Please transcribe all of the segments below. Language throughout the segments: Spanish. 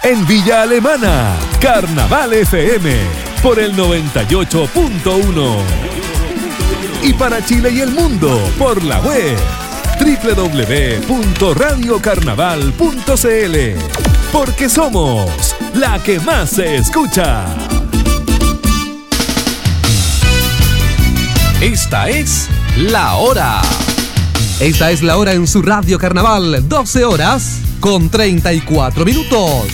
En Villa Alemana, Carnaval FM, por el 98.1. Y para Chile y el mundo, por la web, www.radiocarnaval.cl. Porque somos la que más se escucha. Esta es la hora. Esta es la hora en su Radio Carnaval, 12 horas con 34 minutos.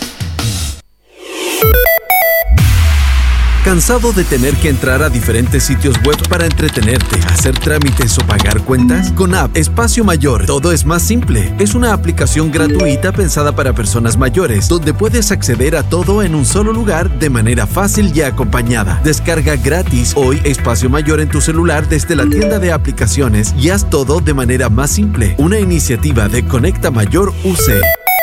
¿Cansado de tener que entrar a diferentes sitios web para entretenerte, hacer trámites o pagar cuentas? Con App Espacio Mayor, todo es más simple. Es una aplicación gratuita pensada para personas mayores, donde puedes acceder a todo en un solo lugar de manera fácil y acompañada. Descarga gratis hoy Espacio Mayor en tu celular desde la tienda de aplicaciones y haz todo de manera más simple. Una iniciativa de Conecta Mayor UC.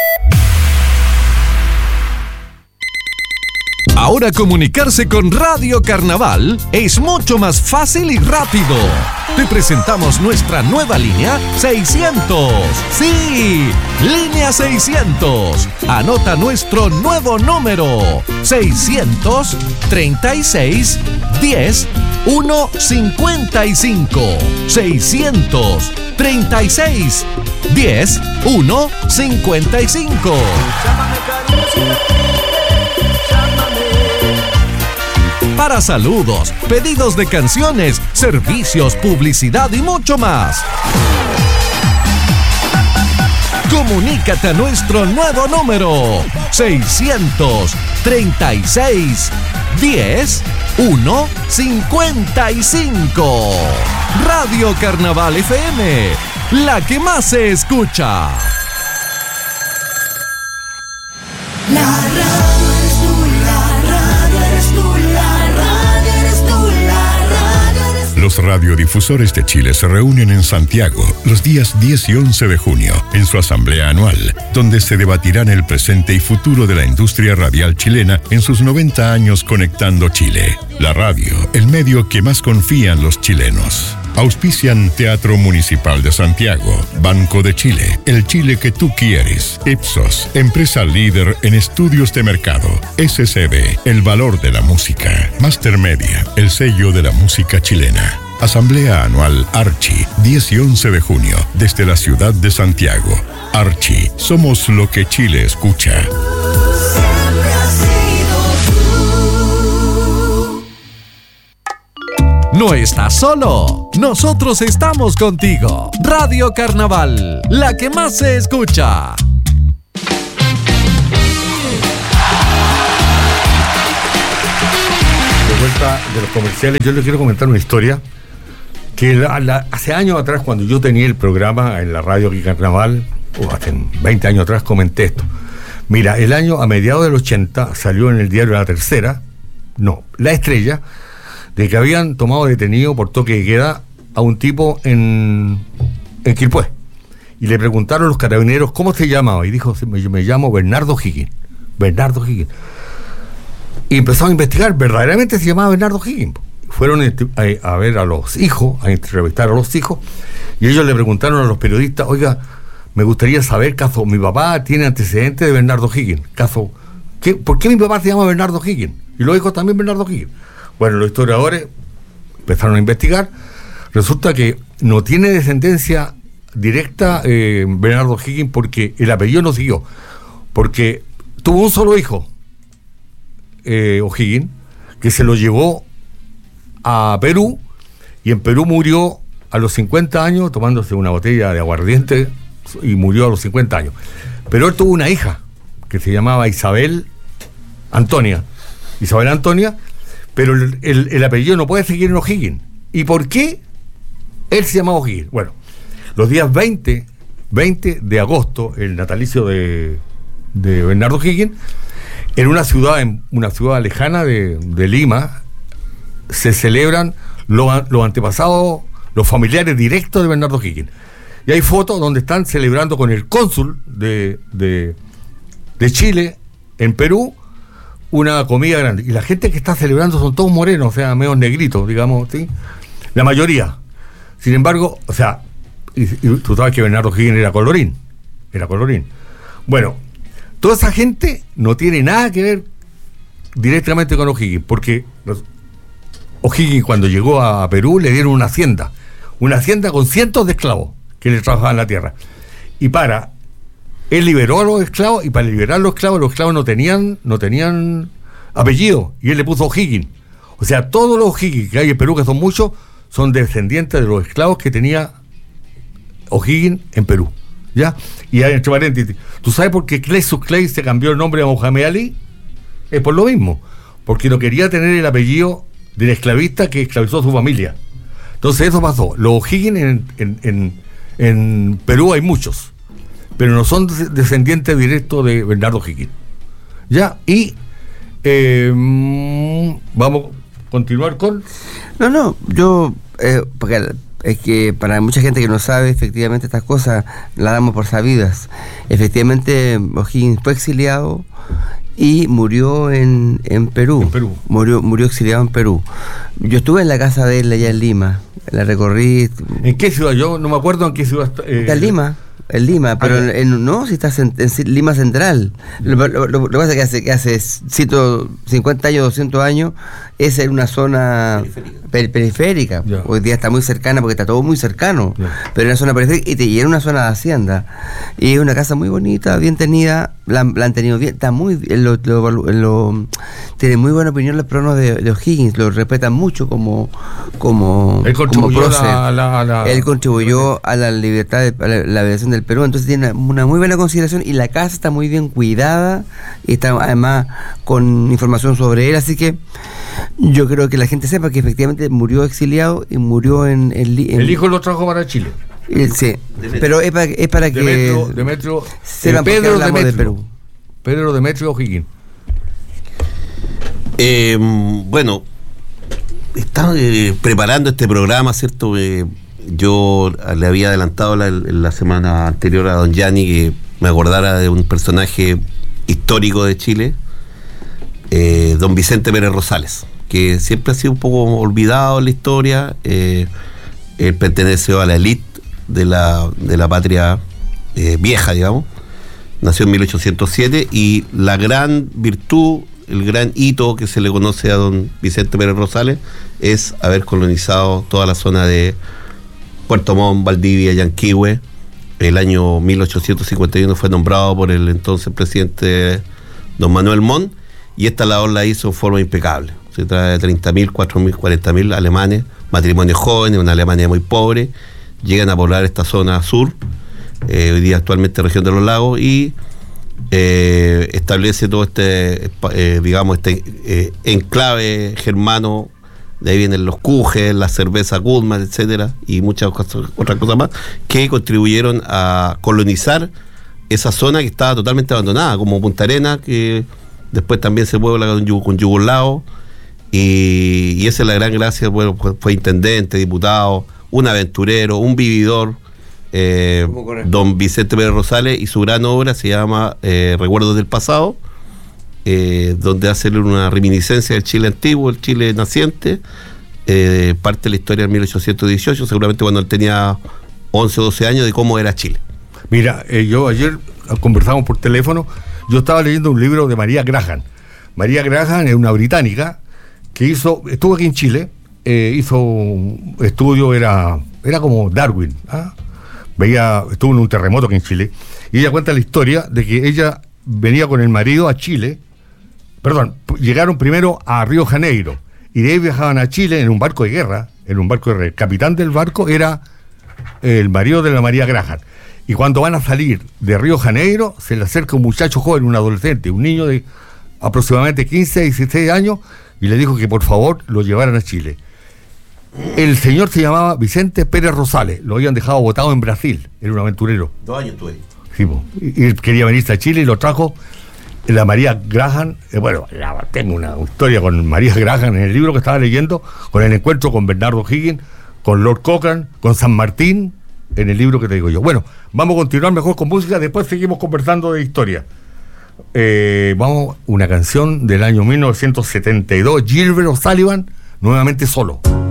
Ahora comunicarse con Radio Carnaval es mucho más fácil y rápido. Te presentamos nuestra nueva línea 600. ¡Sí! Línea 600. Anota nuestro nuevo número: 636 10 155. 636 10 155. Para saludos, pedidos de canciones, servicios, publicidad y mucho más. Comunícate a nuestro nuevo número: 636 10 155. Radio Carnaval FM, la que más se escucha. La radio eres tú, la radio eres tú, la radio eres tú, la radio eres tú. Los radiodifusores de Chile se reúnen en Santiago los días 10 y 11 de junio en su asamblea anual, donde se debatirán el presente y futuro de la industria radial chilena en sus 90 años conectando Chile. La radio, el medio que más confían los chilenos. Auspician Teatro Municipal de Santiago, Banco de Chile, el Chile que tú quieres, Ipsos, empresa líder en estudios de mercado, SCB, el valor de la música, Master Media, el sello de la música chilena. Asamblea Anual Archi, 10 y 11 de junio, desde la ciudad de Santiago. Archi, somos lo que Chile escucha. Siempre has sido tú. No estás solo. Nosotros estamos contigo. Radio Carnaval, la que más se escucha. De vuelta de los comerciales, yo les quiero comentar una historia que hace años atrás, cuando yo tenía el programa en la radio aquí Carnaval, hace 20 años atrás, comenté esto. Mira, el año a mediados del 80 salió en el diario La Estrella, de que habían tomado detenido por toque de queda a un tipo en Quilpué. Y le preguntaron los carabineros cómo se llamaba, y dijo: me llamo Bernardo Higgins. Bernardo Higgins. Y empezaron a investigar, verdaderamente se llamaba Bernardo Higgins. Fueron a ver a los hijos, a entrevistar a los hijos, y ellos le preguntaron a los periodistas: oiga, me gustaría saber, caso, mi papá tiene antecedentes de Bernardo Higgins, caso, ¿por qué mi papá se llama Bernardo Higgins? Y los hijos también Bernardo Higgins. Bueno, los historiadores empezaron a investigar. Resulta que no tiene descendencia directa Bernardo Higgins, porque el apellido no siguió, porque tuvo un solo hijo, O'Higgins, que se lo llevó a Perú, y en Perú murió a los 50 años tomándose una botella de aguardiente, y murió a los 50 años. Pero él tuvo una hija que se llamaba Isabel Antonia, pero el apellido no puede seguir en O'Higgins. ¿Y por qué él se llamaba O'Higgins? Bueno, los días 20 de agosto, el natalicio de Bernardo Higgins, en una ciudad lejana de Lima, se celebran los antepasados, los familiares directos de Bernardo Higgins. Y hay fotos donde están celebrando con el cónsul de Chile en Perú una comida grande. Y la gente que está celebrando son todos morenos, o sea, medio negritos, digamos, ¿sí? La mayoría. Sin embargo, o sea, y tú sabes que Bernardo Higgins era colorín. Bueno, Toda esa gente no tiene nada que ver directamente con O'Higgins, porque O'Higgins cuando llegó a Perú le dieron una hacienda con cientos de esclavos que le trabajaban la tierra. Y él liberó a los esclavos, y para liberar a los esclavos no tenían apellido, y él le puso O'Higgins. O sea, todos los O'Higgins que hay en Perú, que son muchos, son descendientes de los esclavos que tenía O'Higgins en Perú. ¿Ya? Y hay, entre paréntesis, ¿tú sabes por qué Clay se cambió el nombre a Mohamed Ali? Es por lo mismo, porque no quería tener el apellido del esclavista que esclavizó a su familia. Entonces eso pasó. Los O'Higgins en Perú hay muchos, pero no son descendientes directos de Bernardo O'Higgins. ¿Ya? Y vamos a continuar con... porque es que para mucha gente que no sabe, efectivamente estas cosas las damos por sabidas. Efectivamente, O'Higgins fue exiliado y murió en Perú. Murió exiliado en Perú. Yo estuve en la casa de él allá en Lima, la recorrí. ¿En qué ciudad? Yo no me acuerdo en qué ciudad está. Está en Lima, pero no, si estás en Lima Central. Lo que pasa es que hace 150 años, 200 años, esa era una zona periférica. Hoy día está muy cercana porque está todo muy cercano, pero era una zona periférica y era una zona de hacienda. Y es una casa muy bonita, bien tenida, la han tenido bien, está muy tiene muy buena opinión los peruanos de O'Higgins, lo respetan mucho como él contribuyó prócer. Él contribuyó a la libertad, a la liberación del Perú, entonces tiene una muy buena consideración, y la casa está muy bien cuidada y está además con información sobre él, así que yo creo que la gente sepa que efectivamente murió exiliado y murió en el hijo lo trajo para Chile. Sí, pero es para que Demetrio sepan Pedro Demetrio de Perú. Pedro Demetrio O'Higgins. Bueno, estamos preparando este programa, ¿cierto? Yo le había adelantado la semana anterior a don Gianni que me acordara de un personaje histórico de Chile, don Vicente Pérez Rosales, que siempre ha sido un poco olvidado en la historia. Él perteneció a la élite de la patria vieja, digamos. Nació en 1807 y la gran virtud, el gran hito que se le conoce a don Vicente Pérez Rosales es haber colonizado toda la zona de Puerto Montt, Valdivia, Yanquihue. El año 1851 fue nombrado por el entonces presidente don Manuel Montt, y esta labor la hizo en forma impecable. Se trae de 30.000, 4.000, 40.000 alemanes, matrimonios jóvenes, una Alemania muy pobre, llegan a poblar esta zona sur, hoy día actualmente región de los lagos, y establece todo este enclave germano. De ahí vienen los Kujes, la cerveza Gutmann, etcétera, y muchas otras cosas más, que contribuyeron a colonizar esa zona que estaba totalmente abandonada, como Punta Arenas, que después también se puebla con Yugoslavo, y esa es la gran gracia. Bueno, fue intendente, diputado, un aventurero, un vividor, don Vicente Pérez Rosales, y su gran obra se llama Recuerdos del Pasado, donde hace una reminiscencia del Chile antiguo, el Chile naciente, parte de la historia del 1818, seguramente cuando él tenía 11 o 12 años, de cómo era Chile. Mira, yo ayer conversamos por teléfono, yo estaba leyendo un libro de María Graham. María Graham es una británica que estuvo aquí en Chile, hizo un estudio, era como Darwin, estuvo en un terremoto aquí en Chile, y ella cuenta la historia de que ella venía con el marido a Chile. Llegaron primero a Río Janeiro y de ahí viajaban a Chile en un barco de guerra. El capitán del barco era el marido de la María Graham. Y cuando van a salir de Río Janeiro, se le acerca un muchacho joven, un adolescente, un niño de aproximadamente 15 a 16 años, y le dijo que por favor lo llevaran a Chile. El señor se llamaba Vicente Pérez Rosales, lo habían dejado botado en Brasil, era un aventurero. 2 años tuve. Sí, y él quería venirse a Chile y lo trajo la María Graham. Tengo una historia con María Graham en el libro que estaba leyendo, con el encuentro con Bernardo O'Higgins, con Lord Cochrane, con San Martín, en el libro que te digo yo. Bueno, vamos a continuar mejor con música, después seguimos conversando de historia. Vamos, una canción del año 1972, Gilbert O'Sullivan, Nuevamente Solo.